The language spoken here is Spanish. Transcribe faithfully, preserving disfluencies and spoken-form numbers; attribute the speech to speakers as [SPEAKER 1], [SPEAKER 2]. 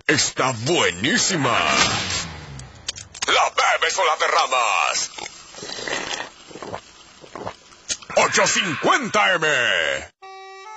[SPEAKER 1] está buenísima. ¿La bebes o la derramas? ochocientos cincuenta eme.